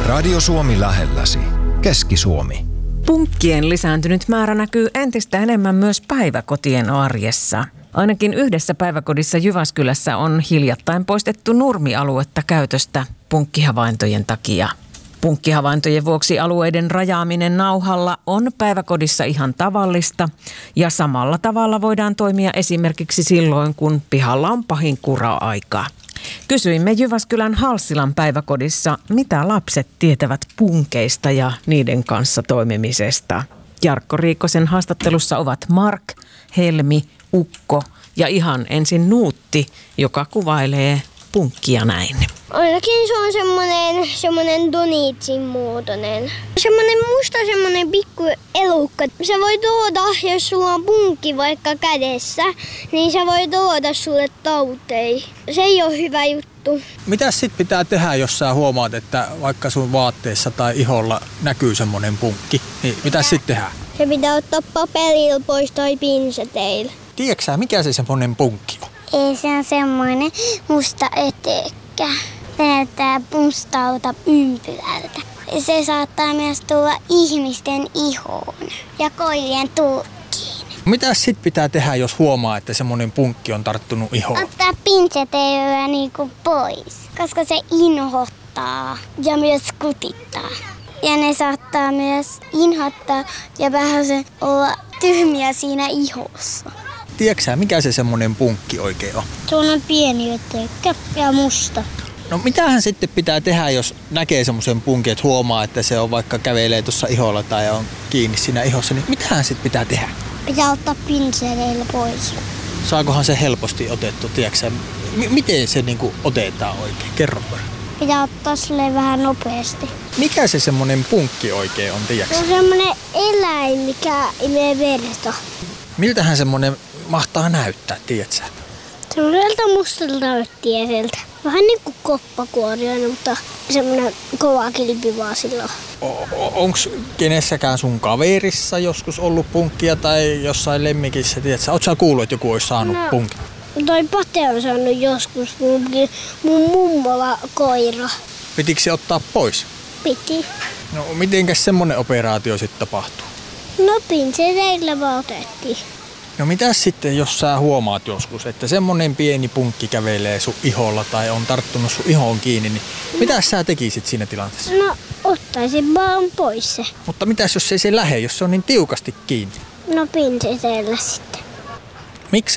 Radio Suomi lähelläsi. Keski-Suomi. Punkkien lisääntynyt määrä näkyy entistä enemmän myös päiväkotien arjessa. Ainakin yhdessä päiväkodissa Jyväskylässä on hiljattain poistettu nurmialuetta käytöstä punkkihavaintojen takia. Punkkihavaintojen vuoksi alueiden rajaaminen nauhalla on päiväkodissa ihan tavallista ja samalla tavalla voidaan toimia esimerkiksi silloin, kun pihalla on pahin kura-aika. Kysyimme Jyväskylän Halssilan päiväkodissa, mitä lapset tietävät punkeista ja niiden kanssa toimimisesta. Jarkko Riikosen haastattelussa ovat Mark, Helmi, Ukko ja ihan ensin Nuutti, joka kuvailee punkkia näin. Ainakin se on semmonen donitsin muotoinen. Semmonen musta semmonen pikku elukka. Se voi tuoda, jos sulla on punkki vaikka kädessä, niin se voi tuoda sulle tautei. Se ei ole hyvä juttu. Mitäs sit pitää tehdä, jos sä huomaat, että vaikka sun vaatteessa tai iholla näkyy semmonen punkki? Niin mitäs sit tehdään? Se pitää ottaa paperilla pois tai pinseteillä. Tiedätkö sä, mikä se semmonen punkki on? Ei, se on semmoinen musta etekkä. Se näyttää mustalta ympyrältä. Se saattaa myös tulla ihmisten ihoon ja koirien turkkiin. Mitäs sit pitää tehdä, jos huomaa, että semmonen punkki on tarttunut ihoon? Ottaa pinseteillä niinku pois, koska se inhottaa ja myös kutittaa. Ja ne saattaa myös inhottaa ja vähän olla tyhmiä siinä ihossa. Tiedätkö sä, mikä se semmonen punkki oikein on? Se on pieni etekkä ja musta. No mitähän sitten pitää tehdä, jos näkee semmoisen punkin, että huomaa, että se on vaikka kävelee tuossa iholla tai on kiinni siinä ihossa, niin mitähän sitten pitää tehdä? Pitää ottaa pinseleillä pois. Saakohan se helposti otettu, tiedätkö sä? Miten se niinku otetaan oikein? Kerro vaan. Pitää ottaa sille vähän nopeasti. Mikä se semmonen punkki oikein on, tiedätkö? Se on semmonen eläin, mikä imee verta. Miltähän semmonen mahtaa näyttää, tiedätkö sä? Semmoiselta mustalta näyttieseltä. Vähän niin kuin koppakuoriainen, mutta semmoinen kova kilpi vaan silloin. Onks kenessäkään sun kaverissa joskus ollut punkkia tai jossain lemmikissä, tiedätkö? Ootko sä kuullut, että joku olisi saanut punkin? Toi Pate on saanut joskus mun mummola koira. Pitikö se ottaa pois? Piti. No mitenkäs semmonen operaatio sitten tapahtuu? No pinseteillä vaan otettiin. No mitäs sitten, jos sä huomaat joskus, että semmonen pieni punkki kävelee sun iholla tai on tarttunut sun ihoon kiinni, niin mitäs sä tekisit siinä tilanteessa? No ottaisin vaan pois se. Mutta mitäs jos ei se lähe, jos se on niin tiukasti kiinni? No pinseteillä sitten.